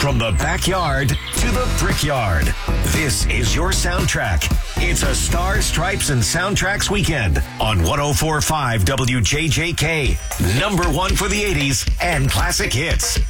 From the backyard to the brickyard, this is your soundtrack. It's a Stars, Stripes, and Soundtracks weekend on 104.5 WJJK. Number one for the 80s and classic hits.